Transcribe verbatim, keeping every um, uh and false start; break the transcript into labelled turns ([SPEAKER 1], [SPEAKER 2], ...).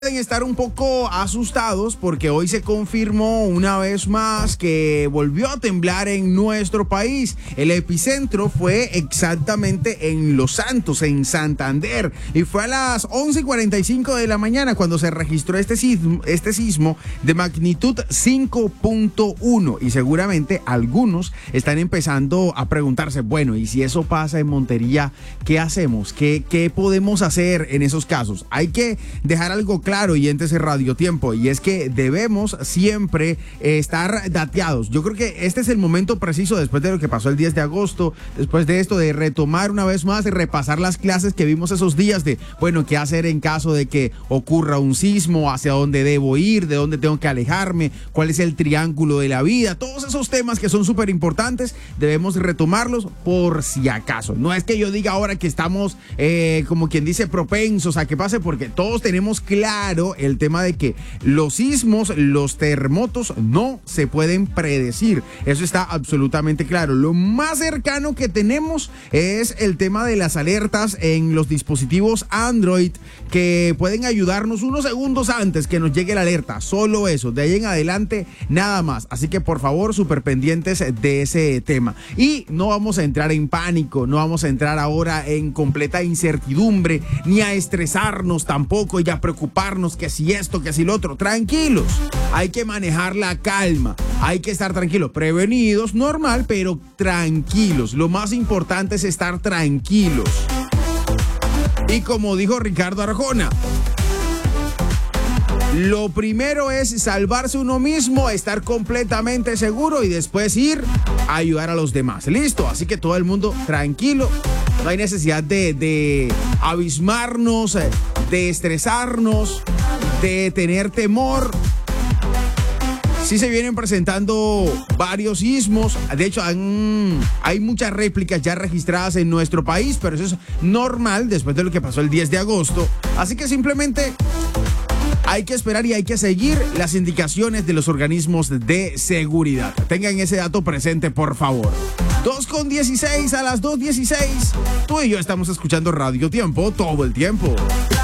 [SPEAKER 1] Pueden estar un poco asustados porque hoy se confirmó una vez más que volvió a temblar en nuestro país. El epicentro fue exactamente en Los Santos, en Santander, y fue a las once y cuarenta y cinco de la mañana cuando se registró este sismo, este sismo de magnitud cinco punto uno, y seguramente algunos están empezando a preguntarse, bueno, y si eso pasa en Montería, ¿qué hacemos? ¿Qué, qué podemos hacer en esos casos? Hay que dejar algo claro. Claro, y ese Radio Tiempo, y es que debemos siempre eh, estar dateados. Yo creo que este es el momento preciso, después de lo que pasó el diez de agosto, después de esto, de retomar una vez más, de repasar las clases que vimos esos días, de, bueno, qué hacer en caso de que ocurra un sismo, hacia dónde debo ir, de dónde tengo que alejarme, cuál es el triángulo de la vida, todos esos temas que son súper importantes, debemos retomarlos por si acaso. No es que yo diga ahora que estamos, eh, como quien dice, propensos a que pase, porque todos tenemos claro el tema de que los sismos, los terremotos no se pueden predecir. Eso está absolutamente claro. Lo más cercano que tenemos es el tema de las alertas en los dispositivos Android, que pueden ayudarnos unos segundos antes que nos llegue la alerta. Solo eso. De ahí en adelante, nada más. Así que por favor, súper pendientes de ese tema. Y no vamos a entrar en pánico, no vamos a entrar ahora en completa incertidumbre, ni a estresarnos tampoco y a preocuparnos que si esto, que si lo otro. Tranquilos, hay que manejar la calma, hay que estar tranquilos, prevenidos, normal, pero tranquilos. Lo más importante es estar tranquilos. Y como dijo Ricardo Arjona, lo primero es salvarse uno mismo, estar completamente seguro y después ir a ayudar a los demás. Listo, así que todo el mundo tranquilo. No hay necesidad de, de abismarnos, de estresarnos, de tener temor. Sí se vienen presentando varios sismos. De hecho, han, hay muchas réplicas ya registradas en nuestro país, pero eso es normal después de lo que pasó el diez de agosto. Así que simplemente hay que esperar y hay que seguir las indicaciones de los organismos de seguridad. Tengan ese dato presente, por favor. dos con dieciséis, a las dos dieciséis. Tú y yo estamos escuchando Radio Tiempo todo el tiempo.